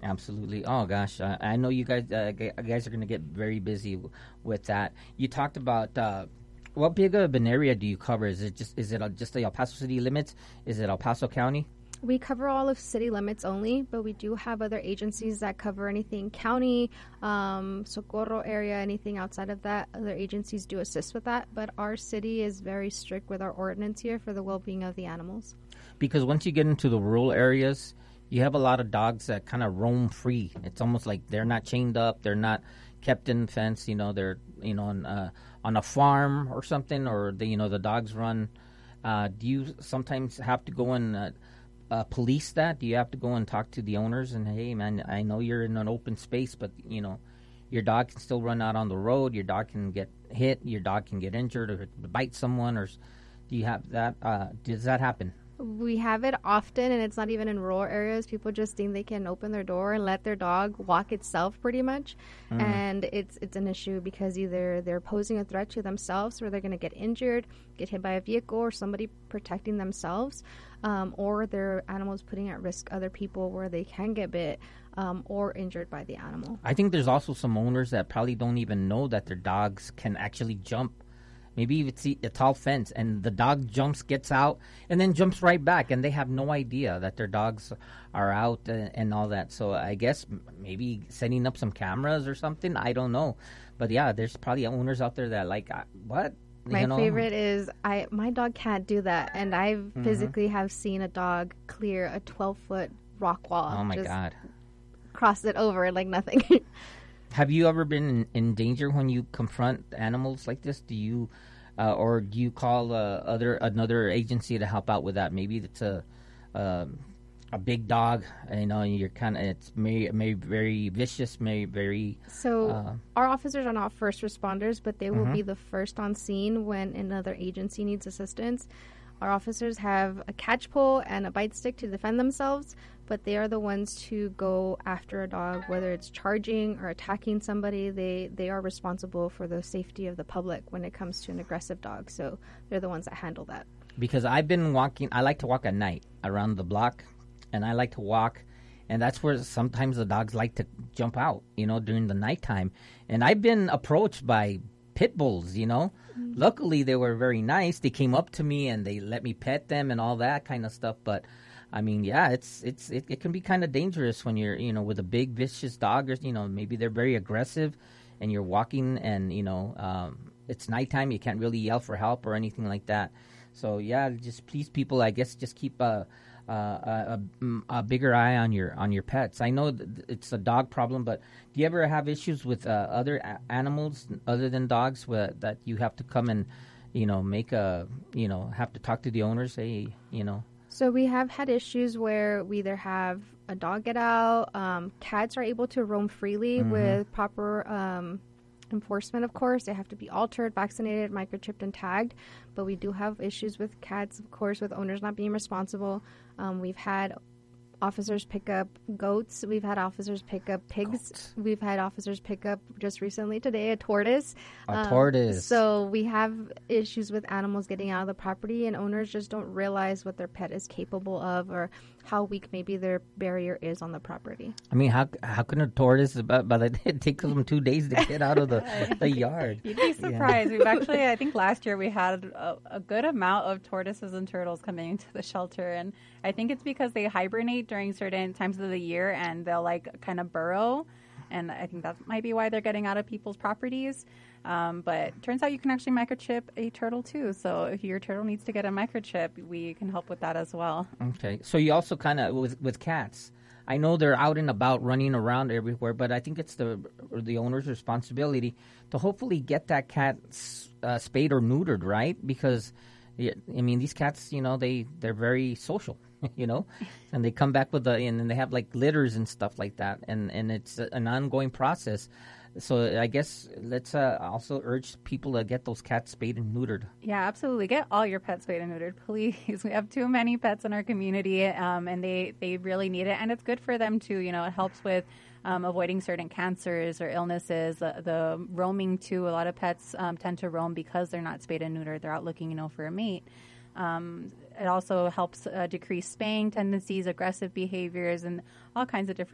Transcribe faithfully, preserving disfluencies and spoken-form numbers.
Absolutely. Oh gosh, uh, I know you guys. Uh, g- guys are going to get very busy w- with that. You talked about uh, what big of an area do you cover? Is it just is it uh, just the El Paso city limits? Is it El Paso County? We cover all of city limits only, but we do have other agencies that cover anything county, um, Socorro area, anything outside of that. Other agencies do assist with that, but our city is very strict with our ordinance here for the well-being of the animals. Because once you get into the rural areas, you have a lot of dogs that kind of roam free. It's almost like they're not chained up, they're not kept in fence. You know, they're you know on uh, on a farm or something, or the you know the dogs run. Uh, do you sometimes have to go and uh, uh, police that? Do you have to go and talk to the owners and hey, man, I know you're in an open space, but you know your dog can still run out on the road. Your dog can get hit. Your dog can get injured or bite someone. Or s- do you have that? Uh, does that happen? We have it often, and it's not even in rural areas. People just think they can open their door and let their dog walk itself, pretty much. Mm. And it's it's an issue because either they're posing a threat to themselves, or they're going to get injured, get hit by a vehicle, or somebody protecting themselves, um, or their animals putting at risk other people where they can get bit um, or injured by the animal. I think there's also some owners that probably don't even know that their dogs can actually jump. Maybe it's a tall fence, and the dog jumps, gets out, and then jumps right back, and they have no idea that their dogs are out and, and all that. So I guess m- maybe setting up some cameras or something. I don't know, but yeah, there's probably owners out there that like uh, what. My you know? favorite is I. My dog can't do that, and I've Mm-hmm. physically have seen a dog clear a twelve foot rock wall. Oh my just God! Cross it over like nothing. Have you ever been in, in danger when you confront animals like this? Do you, uh, or do you call uh, other another agency to help out with that? Maybe it's a um a big dog. You know, you're kind of it's may may very vicious, may very. So uh, our officers are not first responders, but they will Mhm. be the first on scene when another agency needs assistance. Our officers have a catch pole and a bite stick to defend themselves, but they are the ones to go after a dog, whether it's charging or attacking somebody. They they are responsible for the safety of the public when it comes to an aggressive dog. So they're the ones that handle that. because I've been walking. I like to walk at night around the block, and I like to walk, and that's where sometimes the dogs like to jump out. You know, during the nighttime, and I've been approached by pit bulls. You know, mm-hmm. Luckily they were very nice. They came up to me and they let me pet them and all that kind of stuff. But I mean, yeah, it's it's it, it can be kind of dangerous when you're you know with a big vicious dog, or you know maybe they're very aggressive, and you're walking and you know um, it's nighttime. You can't really yell for help or anything like that. So yeah, just please, people, I guess just keep a a, a, a bigger eye on your on your pets. I know th- it's a dog problem, but do you ever have issues with uh, other a- animals other than dogs where, that you have to come and you know make a you know have to talk to the owners? Hey, you know. So we have had issues where we either have a dog get out, um, cats are able to roam freely Mm-hmm. with proper um, enforcement, of course. They have to be altered, vaccinated, microchipped, and tagged. But we do have issues with cats, of course, with owners not being responsible. Um, we've had officers pick up goats. We've had officers pick up pigs. Goats. We've had officers pick up just recently today a tortoise. A Um, tortoise. So we have issues with animals getting out of the property, and owners just don't realize what their pet is capable of or how weak maybe their barrier is on the property. I mean, how how can a tortoise? But but it takes them two days to get out of the, the yard. You'd be surprised. We've actually, I think last year we had a, a good amount of tortoises and turtles coming into the shelter, and I think it's because they hibernate during certain times of the year and they'll like kind of burrow, and I think that might be why they're getting out of people's properties. Um, but turns out you can actually microchip a turtle too. So if your turtle needs to get a microchip, we can help with that as well. Okay, so you also kind of with with cats. I know they're out and about, running around everywhere, but I think it's the the owner's responsibility to hopefully get that cat uh, spayed or neutered, right? Because I mean, these cats, you know, they they're very social, you know, and they come back with the and then they have like litters and stuff like that, and and it's an ongoing process. So I guess let's uh, also urge people to get those cats spayed and neutered. Yeah, absolutely. Get all your pets spayed and neutered, please. We have too many pets in our community, um, and they, they really need it. And it's good for them, too. You know, it helps with um, avoiding certain cancers or illnesses. Uh, the roaming, too, a lot of pets um, tend to roam because they're not spayed and neutered. They're out looking, you know, for a mate. Um, it also helps uh, decrease spaying tendencies, aggressive behaviors, and all kinds of different